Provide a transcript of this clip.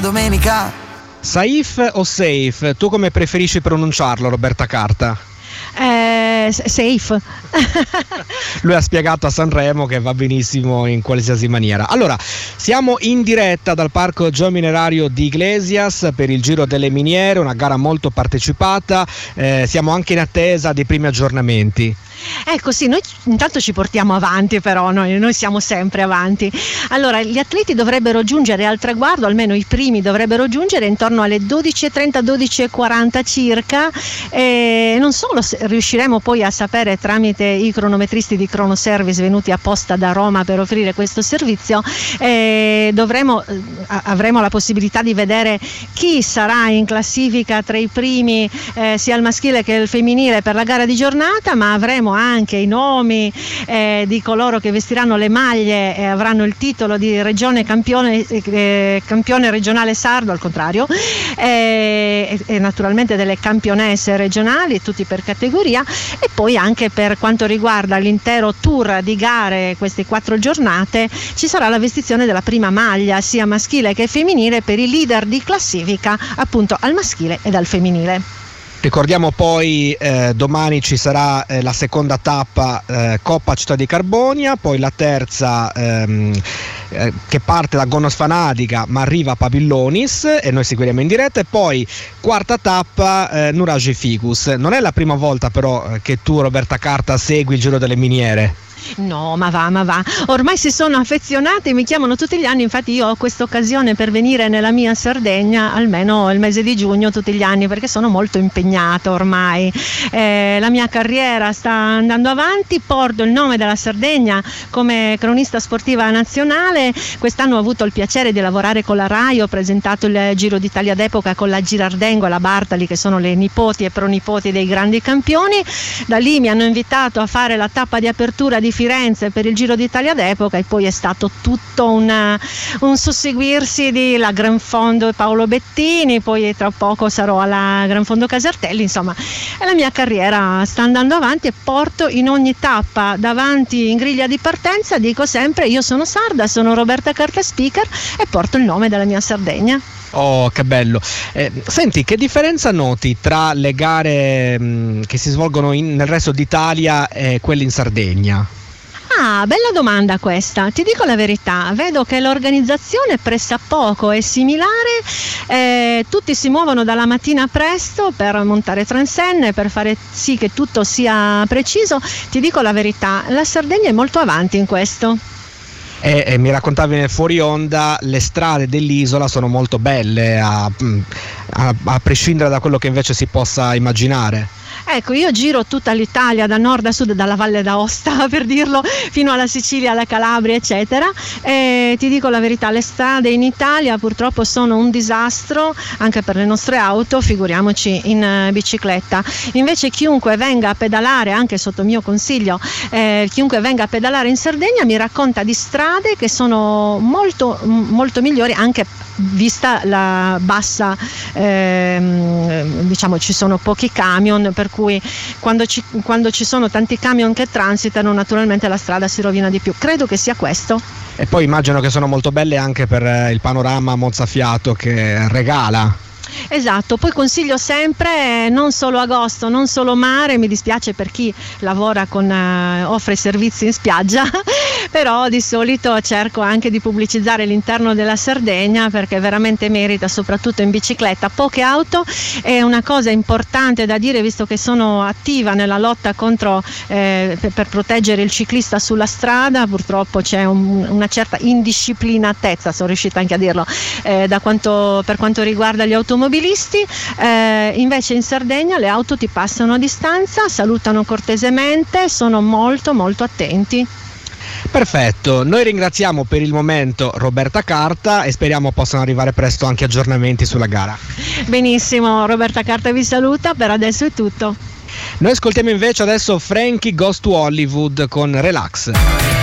domenica. Saif o Safe? Tu come preferisci pronunciarlo, Roberta Carta? Safe. Lui ha spiegato a Sanremo che va benissimo in qualsiasi maniera. Allora, siamo in diretta dal parco geominerario di Iglesias per il Giro delle Miniere, una gara molto partecipata, siamo anche in attesa dei primi aggiornamenti. Ecco, sì, noi intanto ci portiamo avanti, però noi siamo sempre avanti. Allora, gli atleti dovrebbero giungere al traguardo, almeno i primi dovrebbero giungere intorno alle 12:30, 12:40 circa, e non solo riusciremo poi a sapere tramite i cronometristi di Cronoservice venuti apposta da Roma per offrire questo servizio, avremo la possibilità di vedere chi sarà in classifica tra i primi, sia il maschile che il femminile per la gara di giornata, ma avremo anche i nomi di coloro che vestiranno le maglie e avranno il titolo di regione campione regionale sardo, al contrario, e naturalmente delle campionesse regionali, tutti per categoria, e poi anche per quanto riguarda l'intero tour di gare, queste 4 giornate, ci sarà la vestizione della prima maglia sia maschile che femminile per i leader di classifica, appunto al maschile ed al femminile. Ricordiamo poi domani ci sarà la seconda tappa Coppa Città di Carbonia, poi la terza che parte da Gonos Fanadica ma arriva a Pavillonis e noi seguiremo in diretta, e poi quarta tappa Nuragi Ficus. Non è la prima volta però che tu, Roberta Carta, segui il Giro delle Miniere. No, ma va. Ormai si sono affezionati, mi chiamano tutti gli anni, infatti io ho questa occasione per venire nella mia Sardegna almeno il mese di giugno tutti gli anni, perché sono molto impegnata ormai. La mia carriera sta andando avanti, porto il nome della Sardegna come cronista sportiva nazionale. Quest'anno ho avuto il piacere di lavorare con la RAI, ho presentato il Giro d'Italia d'epoca con la Girardengo e la Bartali, che sono le nipoti e pronipoti dei grandi campioni. Da lì mi hanno invitato a fare la tappa di apertura di Firenze per il Giro d'Italia d'epoca, e poi è stato tutto un susseguirsi di la Gran Fondo Paolo Bettini, poi tra poco sarò alla Gran Fondo Casartelli, insomma, e la mia carriera sta andando avanti e porto in ogni tappa davanti in griglia di partenza, dico sempre: io sono sarda, sono Roberta Carta Speaker e porto il nome della mia Sardegna. Oh, che bello. Senti, che differenza noti tra le gare che si svolgono nel resto d'Italia e quelle in Sardegna? Ah, bella domanda questa. Ti dico la verità, vedo che l'organizzazione pressappoco è similare, tutti si muovono dalla mattina presto per montare transenne, per fare sì che tutto sia preciso. Ti dico la verità, la Sardegna è molto avanti in questo. E mi raccontavi nel fuori onda, le strade dell'isola sono molto belle, a prescindere da quello che invece si possa immaginare. Ecco, io giro tutta l'Italia da nord a sud, dalla Valle d'Aosta per dirlo, fino alla Sicilia, alla Calabria eccetera, e ti dico la verità, le strade in Italia purtroppo sono un disastro anche per le nostre auto, figuriamoci in bicicletta. Invece chiunque venga a pedalare, anche sotto mio consiglio, chiunque venga a pedalare in Sardegna mi racconta di strade che sono molto, molto migliori, anche vista la bassa, diciamo, ci sono pochi camion, per cui quando ci sono tanti camion che transitano, naturalmente la strada si rovina di più. Credo che sia questo. E poi immagino che sono molto belle anche per il panorama mozzafiato che regala. Esatto, poi consiglio sempre non solo agosto, non solo mare, mi dispiace per chi lavora offre servizi in spiaggia, però di solito cerco anche di pubblicizzare l'interno della Sardegna, perché veramente merita, soprattutto in bicicletta. Poche auto, è una cosa importante da dire, visto che sono attiva nella lotta contro per proteggere il ciclista sulla strada. Purtroppo c'è una certa indisciplinatezza, sono riuscita anche a dirlo, per quanto riguarda gli automobilisti. Invece in Sardegna le auto ti passano a distanza, salutano cortesemente, sono molto molto attenti. Perfetto, noi ringraziamo per il momento Roberta Carta e speriamo possano arrivare presto anche aggiornamenti sulla gara. Benissimo, Roberta Carta vi saluta, per adesso è tutto. Noi ascoltiamo invece adesso Frankie Goes to Hollywood con Relax.